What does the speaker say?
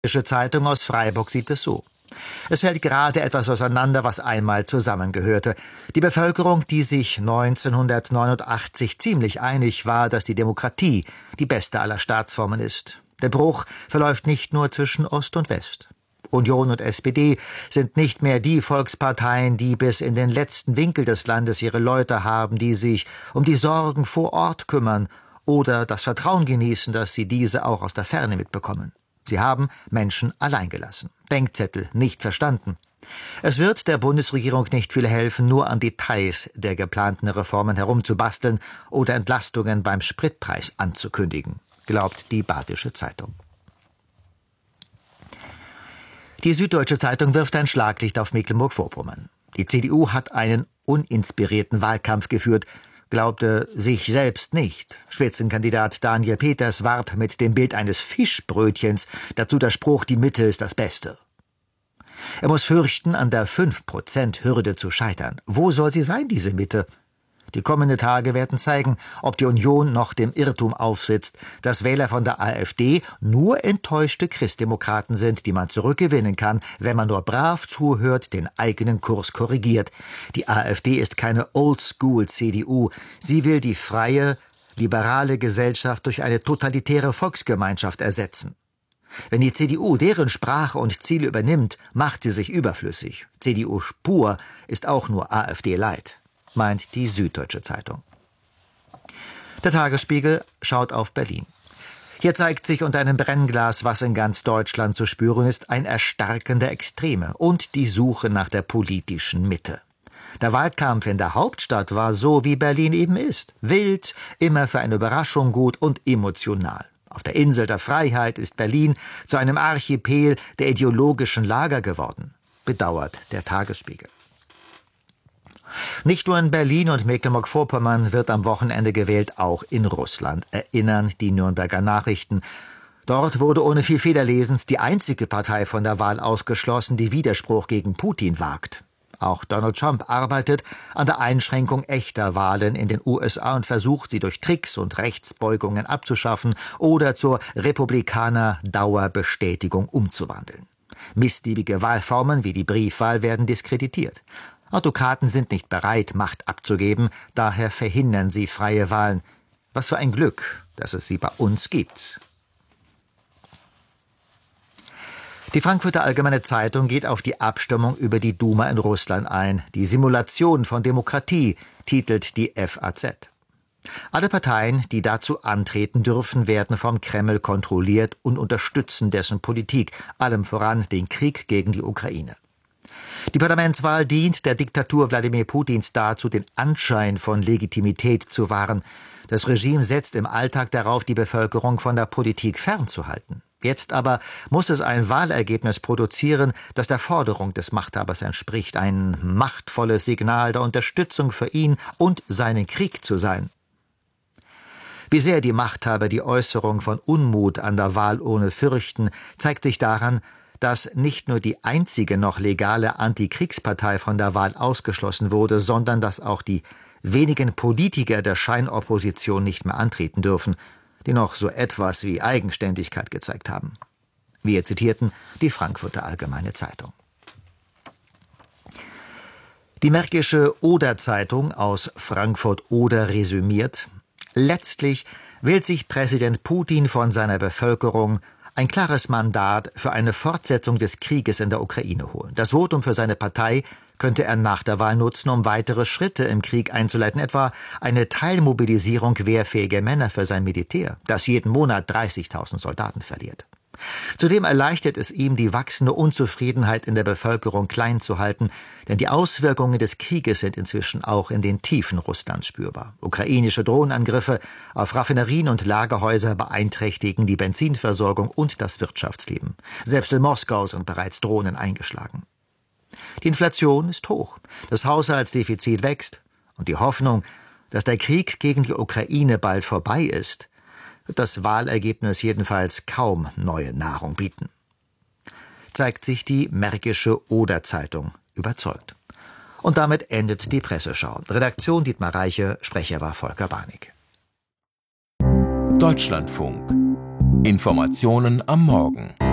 Die Zeitung aus Freiburg sieht es so: Es fällt gerade etwas auseinander, was einmal zusammengehörte. Die Bevölkerung, die sich 1989 ziemlich einig war, dass die Demokratie die beste aller Staatsformen ist. Der Bruch verläuft nicht nur zwischen Ost und West. Union und SPD sind nicht mehr die Volksparteien, die bis in den letzten Winkel des Landes ihre Leute haben, die sich um die Sorgen vor Ort kümmern oder das Vertrauen genießen, dass sie diese auch aus der Ferne mitbekommen. Sie haben Menschen allein gelassen, Denkzettel nicht verstanden. Es wird der Bundesregierung nicht viel helfen, nur an Details der geplanten Reformen herumzubasteln oder Entlastungen beim Spritpreis anzukündigen, glaubt die Badische Zeitung. Die Süddeutsche Zeitung wirft ein Schlaglicht auf Mecklenburg-Vorpommern. Die CDU hat einen uninspirierten Wahlkampf geführt, glaubte sich selbst nicht. Spitzenkandidat Daniel Peters warb mit dem Bild eines Fischbrötchens, dazu der Spruch, die Mitte ist das Beste. Er muss fürchten, an der 5%-Hürde zu scheitern. Wo soll sie sein, diese Mitte? Die kommenden Tage werden zeigen, ob die Union noch dem Irrtum aufsitzt, dass Wähler von der AfD nur enttäuschte Christdemokraten sind, die man zurückgewinnen kann, wenn man nur brav zuhört, den eigenen Kurs korrigiert. Die AfD ist keine Oldschool-CDU. Sie will die freie, liberale Gesellschaft durch eine totalitäre Volksgemeinschaft ersetzen. Wenn die CDU deren Sprache und Ziele übernimmt, macht sie sich überflüssig. CDU Spur ist auch nur AfD Light, meint die Süddeutsche Zeitung. Der Tagesspiegel schaut auf Berlin. Hier zeigt sich unter einem Brennglas, was in ganz Deutschland zu spüren ist, ein Erstarken der Extreme und die Suche nach der politischen Mitte. Der Wahlkampf in der Hauptstadt war so, wie Berlin eben ist. Wild, immer für eine Überraschung gut und emotional. Auf der Insel der Freiheit ist Berlin zu einem Archipel der ideologischen Lager geworden, bedauert der Tagesspiegel. Nicht nur in Berlin und Mecklenburg-Vorpommern wird am Wochenende gewählt, auch in Russland, erinnern die Nürnberger Nachrichten. Dort wurde ohne viel Federlesens die einzige Partei von der Wahl ausgeschlossen, die Widerspruch gegen Putin wagt. Auch Donald Trump arbeitet an der Einschränkung echter Wahlen in den USA und versucht, sie durch Tricks und Rechtsbeugungen abzuschaffen oder zur Republikaner-Dauerbestätigung umzuwandeln. Missliebige Wahlformen wie die Briefwahl werden diskreditiert. Autokraten sind nicht bereit, Macht abzugeben, daher verhindern sie freie Wahlen. Was für ein Glück, dass es sie bei uns gibt. Die Frankfurter Allgemeine Zeitung geht auf die Abstimmung über die Duma in Russland ein. Die Simulation von Demokratie, titelt die FAZ. Alle Parteien, die dazu antreten dürfen, werden vom Kreml kontrolliert und unterstützen dessen Politik, allem voran den Krieg gegen die Ukraine. Die Parlamentswahl dient der Diktatur Wladimir Putins dazu, den Anschein von Legitimität zu wahren. Das Regime setzt im Alltag darauf, die Bevölkerung von der Politik fernzuhalten. Jetzt aber muss es ein Wahlergebnis produzieren, das der Forderung des Machthabers entspricht, ein machtvolles Signal der Unterstützung für ihn und seinen Krieg zu sein. Wie sehr die Machthaber die Äußerung von Unmut an der Wahlurne fürchten, zeigt sich daran, dass nicht nur die einzige noch legale Antikriegspartei von der Wahl ausgeschlossen wurde, sondern dass auch die wenigen Politiker der Scheinopposition nicht mehr antreten dürfen, die noch so etwas wie Eigenständigkeit gezeigt haben. Wir zitierten die Frankfurter Allgemeine Zeitung. Die Märkische Oder-Zeitung aus Frankfurt-Oder resümiert: Letztlich will sich Präsident Putin von seiner Bevölkerung ein klares Mandat für eine Fortsetzung des Krieges in der Ukraine holen. Das Votum für seine Partei könnte er nach der Wahl nutzen, um weitere Schritte im Krieg einzuleiten, etwa eine Teilmobilisierung wehrfähiger Männer für sein Militär, das jeden Monat 30.000 Soldaten verliert. Zudem erleichtert es ihm, die wachsende Unzufriedenheit in der Bevölkerung klein zu halten, denn die Auswirkungen des Krieges sind inzwischen auch in den Tiefen Russlands spürbar. Ukrainische Drohnenangriffe auf Raffinerien und Lagerhäuser beeinträchtigen die Benzinversorgung und das Wirtschaftsleben. Selbst in Moskau sind bereits Drohnen eingeschlagen. Die Inflation ist hoch, das Haushaltsdefizit wächst und die Hoffnung, dass der Krieg gegen die Ukraine bald vorbei ist, wird das Wahlergebnis jedenfalls kaum neue Nahrung bieten. Zeigt sich die Märkische Oder-Zeitung überzeugt. Und damit endet die Presseschau. Redaktion Dietmar Reiche, Sprecher war Volker Barnig. Deutschlandfunk. Informationen am Morgen.